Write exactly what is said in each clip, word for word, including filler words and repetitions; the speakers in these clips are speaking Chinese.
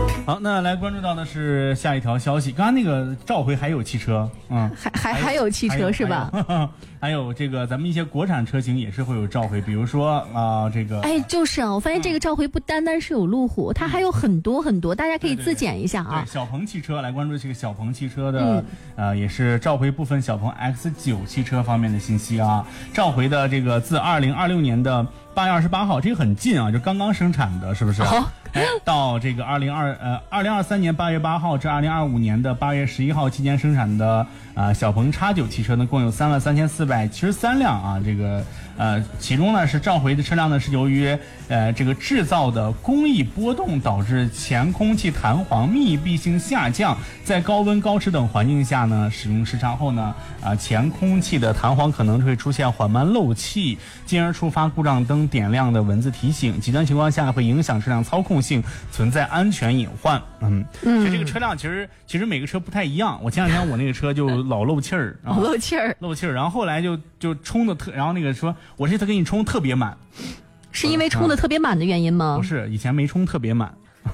好，那来关注到的是下一条消息。刚刚那个召回还有汽车，嗯， 还还还有汽车是吧？ 还有, 还, 有还有这个咱们一些国产车型也是会有召回，比如说啊、呃、这个， 哎，就是啊，我发现这个召回不单单是有路虎，嗯、它还有很多很多，大家可以自检一下啊。 对, 对, 对，小鹏汽车来关注这个小鹏汽车的， 嗯、 呃，也是召回部分小鹏 X 九 汽车方面的信息啊。召回的这个自二零二六年的八月二十八号，这个很近啊，就刚刚生产的，是不是？ 好、哦。 哎，到这个二零二呃二零二三年八月八号至二零二五年的八月十一号期间生产的呃小鹏 X 九 汽车呢，共有三万三千四百七十三辆啊。这个呃其中呢是召回的车辆呢是由于呃这个制造的工艺波动导致前空气弹簧密闭性下降，在高温高湿等环境下呢使用时长后呢啊、呃、前空气的弹簧可能会出现缓慢漏气，进而触发故障灯点亮的文字提醒，极端情况下会影响车辆操控性，存在安全隐患。嗯，所以这个车辆其实其实每个车不太一样。我前两天我那个车就老漏气儿， 老漏气儿， 漏气儿。然后后来就就冲的特，然后那个说我这次给你冲特别满， 是因为冲的特别满的原因吗？ 不是，以前没冲特别满。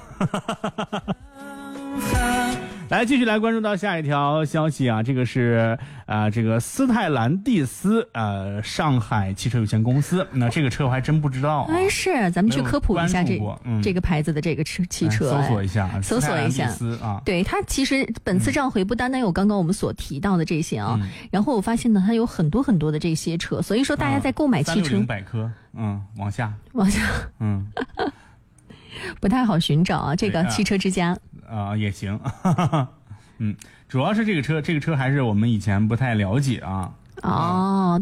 来，继续来关注到下一条消息啊，这个是啊、呃，这个斯泰兰蒂斯呃上海汽车有限公司，那这个车我还真不知道、啊。 哎，是，咱们去科普一下这、 嗯、 这个牌子的这个车汽车， 哎、搜索一下， 哎、搜索一下啊。 对，它其实本次召回不单单有刚刚我们所提到的这些啊，嗯、然后我发现呢，它有很多很多的这些车，所以说大家在购买汽车， 三六零百科，嗯，往下， 往下， 嗯。 不太好寻找啊，这个汽车之家啊、呃、也行，嗯，主要是这个车，这个车还是我们以前不太了解啊。 哦。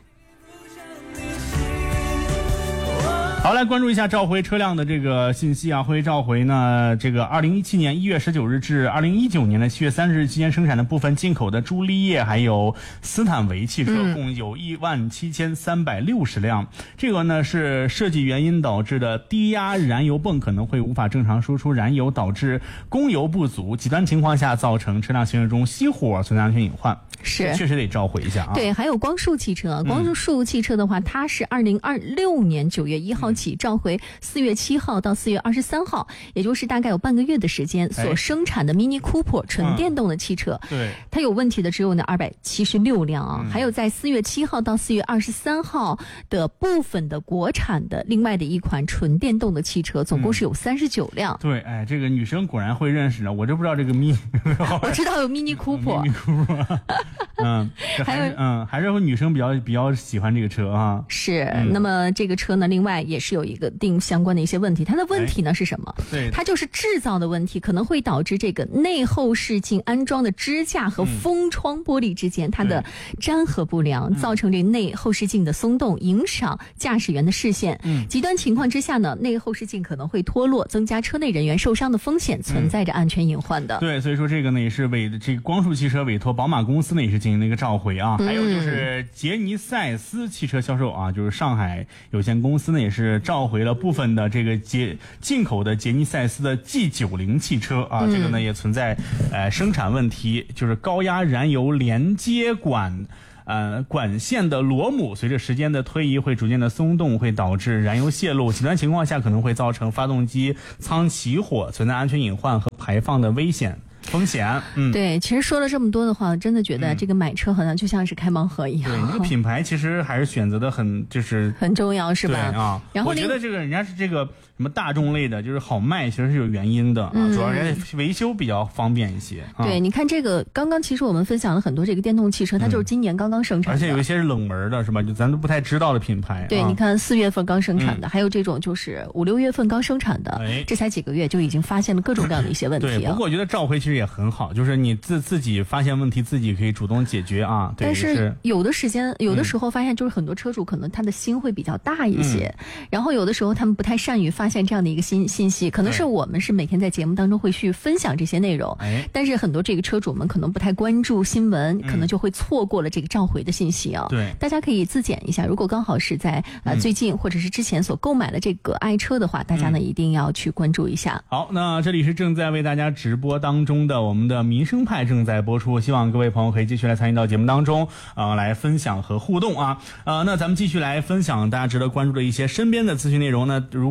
好，来关注一下召回车辆的这个信息啊。会召回呢，这个二零一七年一月十九日至二零一九年的七月三十日期间生产的部分进口的朱丽叶还有斯坦维汽车， 嗯、 共有一万七千三百六十辆。这个呢是设计原因导致的低压燃油泵可能会无法正常输出燃油，导致供油不足，极端情况下造成车辆行驶中熄火，存在安全隐患。 是， 确实得召回一下啊。 对，还有光束汽车，光束汽车的话，嗯、它是二零二六年九月一号起召回四月七号到四月二十三号，也就是大概有半个月的时间，所生产的 Mini Cooper 纯电动的汽车， 嗯、对， 它有问题的只有那二百七十六辆啊。嗯、还有在四月七号到四月二十三号的部分的国产的另外的一款纯电动的汽车，总共是有三十九辆。 嗯、对，哎，这个女生果然会认识呢，我就不知道这个 Mini， 我知道有 Mini Cooper。 Mini Cooper 嗯，还是嗯，还是女生比较比较喜欢这个车啊。 是，嗯、那么这个车呢，另外也是有一个定相关的一些问题。它的问题呢、哎、是什么？ 对， 它就是制造的问题，可能会导致这个内后视镜安装的支架和风窗玻璃之间、嗯、它的粘合不良，造成这内后视镜的松动，影响驾驶员的视线。嗯，极端情况之下呢，内后视镜可能会脱落，增加车内人员受伤的风险，存在着安全隐患的。 嗯、对，所以说这个呢也是委这个光束汽车委托宝马公司呢也是进行了一个召回啊。还有就是杰尼赛斯汽车销售啊，就是上海有限公司呢也是召回了部分的这个捷进口的杰尼赛斯的 G 九十 汽车啊，这个呢也存在呃生产问题，就是高压燃油连接管呃管线的螺母随着时间的推移会逐渐的松动，会导致燃油泄漏，极端情况下可能会造成发动机舱起火，存在安全隐患和排放的危险风险。嗯， 对，其实说了这么多的话，真的觉得这个买车好像就像是开盲盒一样。 对，那个品牌其实还是选择的很就是很重要，是吧？ 对啊， 然后我觉得这个人家是这个什么大众类的，就是好卖，其实是有原因的啊，嗯、主要人家维修比较方便一些。 对，啊、你看这个刚刚其实我们分享了很多这个电动汽车，它就是今年刚刚生产的， 而且有一些是冷门的，是吧？就咱都不太知道的品牌。 对， 啊、 你看四月份刚生产的，嗯、还有这种就是五六月份刚生产的， 哎、 这才几个月就已经发现了各种各样的一些问题、啊。 对，不过我觉得召回其实也很好，就是你自自己发现问题，自己可以主动解决啊。对， 但是有的时间，有的时候发现就是很多车主可能他的心会比较大一些，嗯、然后有的时候他们不太善于发现这样的一个信信息，可能是我们是每天在节目当中会去分享这些内容，但是很多这个车主们可能不太关注新闻，嗯、可能就会错过了这个召回的信息啊。 对， 大家可以自检一下，如果刚好是在呃最近或者是之前所购买了这个爱车的话，大家呢一定要去关注一下。 好，那这里是正在为大家直播当中的我们的民生派正在播出，希望各位朋友可以继续来参与到节目当中啊、呃，来分享和互动啊。呃，那咱们继续来分享大家值得关注的一些身边的资讯内容呢。如果朋友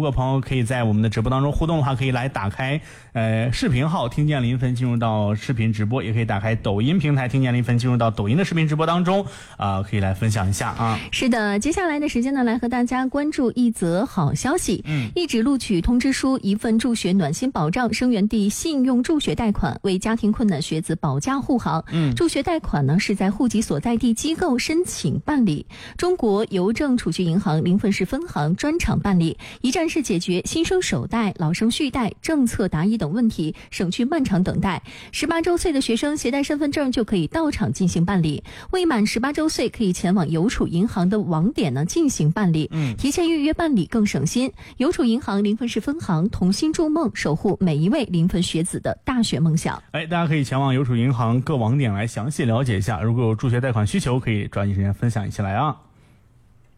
可以在我们的直播当中互动的话，可以来打开呃视频号听见临汾进入到视频直播，也可以打开抖音平台听见临汾进入到抖音的视频直播当中啊、呃，可以来分享一下啊。 是的，接下来的时间呢，来和大家关注一则好消息。嗯，一纸录取通知书，一份助学暖心保障，生源地信用助学贷款为家庭困难学子保驾护航。嗯，助学贷款呢是在户籍所在地机构申请办理，中国邮政储蓄银行临汾市分行专场办理，一站式解决新生首贷、老生续贷、政策答疑等问题，省去漫长等待。十八周岁的学生携带身份证就可以到场进行办理，未满十八周岁可以前往邮储银行的网点呢进行办理。嗯，提前预约办理更省心。邮储银行临汾市分行同心筑梦，守护每一位临汾学子的大学梦想。 哎，大家可以前往邮储银行各网点来详细了解一下，如果有助学贷款需求，可以抓紧时间分享一起来啊。